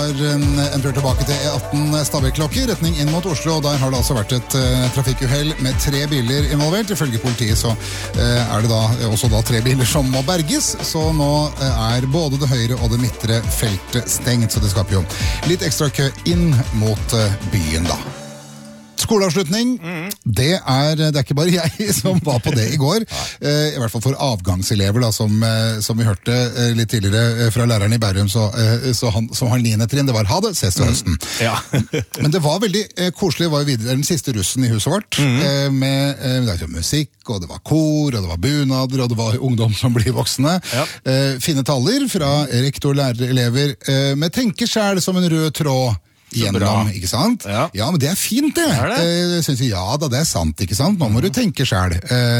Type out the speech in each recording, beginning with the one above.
En tur tilbake til E18 Stabeklokke, retning inn mot Oslo, og der har det altså vært et trafikkuhell med 3 biler involvert. Ifølge politiet så er det da også 3 biler som må berges, så nå er både det høyre og det midtre feltet stengt, så det skaper jo litt ekstra kø inn mot byen da. Skoleavslutning, det er ikke bare jeg som var på det i går, i hvert fall for avgangselever da, som vi hørte litt tidligere fra læreren i Bærum, som har 9. trinn, det var ha det, ses til høsten. Ja. Men det var veldig koselig, det var jo videre den siste russen i huset vårt, med musikk, og det var kor, og det var bunader, og det var ungdom som blir voksne. Ja. Fine taller fra rektor, lærere, elever, med tenkeskjær som en rød tråd, gjennom, ikke sant? Ja. Ja, men det er fint det. Er det? Synes jeg, ja da, det er sant, ikke sant? Nå må du tenke selv.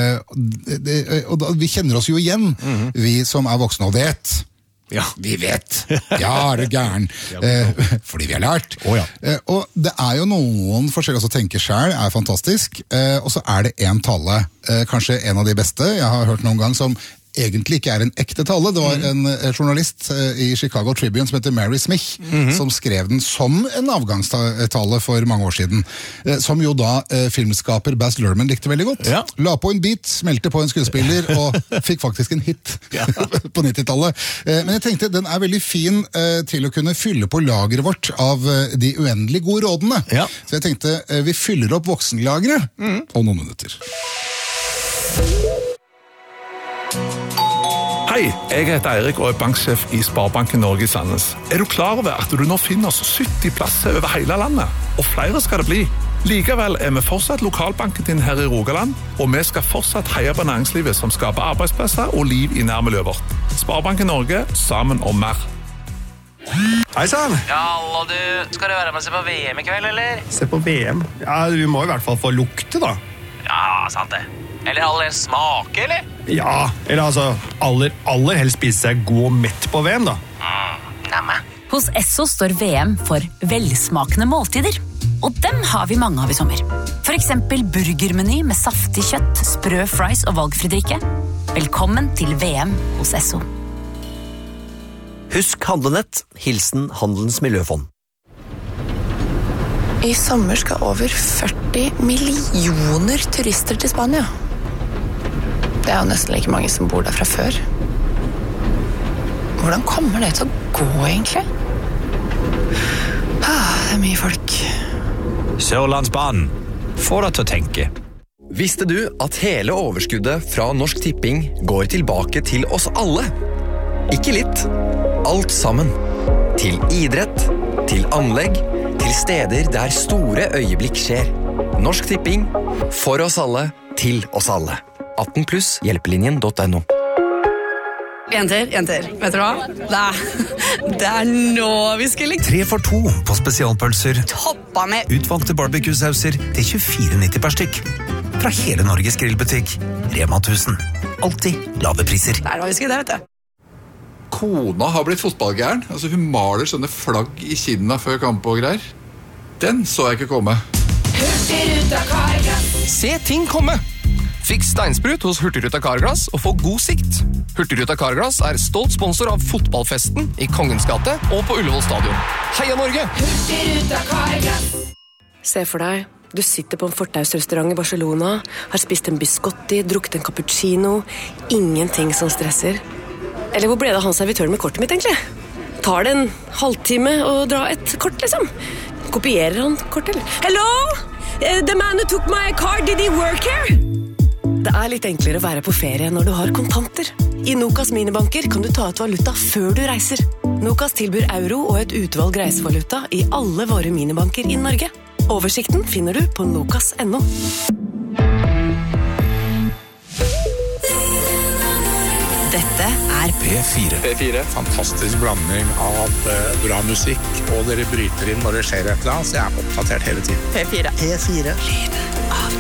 Vi kjenner oss jo igjen, vi som er voksne og vet. Ja. Vi vet. Ja, er det gæren. Fordi vi har lært. Ja. Og det er jo noen forskjellige, altså tenke selv er fantastisk, og så er det en tale, kanskje en av de beste, jeg har hørt noen gang som egentlig ikke er en ekte tale. Det var en journalist i Chicago Tribune som heter Mary Smith, som skrev den som en avgangstale for mange år siden. Som jo da filmskaper Baz Luhrmann likte veldig godt. Ja. La på en beat, smelte på en skuespiller, og fikk faktisk en hit på 90-tallet. Men jeg tenkte, den er veldig fin til å kunne fylle på lageret vårt av de uendelig gode rådene. Ja. Så jeg tenkte, vi fyller opp voksenlageret om noen minutter. Hei, jeg heter Eirik og er banksjef i Sparebanken Norge i Sandnes. Er du klar over at du nå finner oss 70 plasser over hele landet? Og flere skal det bli. Likevel er vi fortsatt lokalbanken din her i Rogaland, og vi skal fortsatt heie på næringslivet som skaper arbeidsplasser og liv i nærmiljøet vårt. Sparebanken Norge, sammen om mer. Hei sann! Ja, hallo du. Skal du være med og se på VM i kveld, eller? Se på VM? Ja, vi må i hvert fall få lukte da. Ja, sant det. Eller aller smake, eller? Ja, eller altså aller helst spise seg god og mett på VM da. Neimen. Hos Esso står VM for velsmakende måltider. Og dem har vi mange av i sommer. For eksempel burgermeny med saftig kjøtt, sprø fries og valgfri drikke. Velkommen til VM hos Esso. Husk handlenett, hilsen Handelens Miljøfond. I sommer skal over 40 millioner turister til Spania. Det er jo nesten like mange som bor der fra før. Hvordan kommer det til å gå, egentlig? Det er mye folk. Sørlandsbanen. Få deg til å tenke. Visste du at hele overskuddet fra Norsk Tipping går tilbake til oss alle? Ikke litt. Alt sammen. Til idrett, til anlegg, til steder der store øyeblikk skjer. Norsk Tipping. For oss alle, til oss alle. 18+ hjelpelinjen.no. Jenter, vet du hva? Det er nå vi skal ligge. 3 for 2 på spesialpølser. Toppa med Utvalgte barbecue-sauser til 24,90 per stykk. Fra hele Norges grillbutikk. Rema 1000. Alltid lave priser. Der var vi skal det, vet du. Kona har blitt fotballgæren. Altså, hun maler sånne flagg i kinna før kamp og greier. Den så jeg ikke komme. Hurtigruta Carglass. Se ting komme! Fiks steinsprut hos Hurtigruta Carglass og få god sikt. Hurtigruta Carglass er stolt sponsor av fotballfesten i Kongens gate og på Ullevål stadion. Heia Norge! Hurtigruta Carglass. Se for deg, du sitter på en fortausrestaurant i Barcelona, har spist en biscotti, drukket en cappuccino, ingenting som stresser. Eller hvor ble det han servitøren med kortet mitt, egentlig? Tar det en halvtime å dra et kort, liksom? Kopierer han kortet, eller? Hello? The man who took my car, did he work here? Det er litt enklere å være på ferie når du har kontanter. I Nokas minibanker kan du ta ut valuta før du reiser. Nokas tilbyr euro og et utvalg reisevaluta i alle våre minibanker i Norge. Oversikten finner du på nokas.no. Dette er P4. Fantastisk blanding av bra musikk, og dere bryter inn når det skjer et eller annet, så jeg er oppdatert hele tiden. P4. P4. Lyden av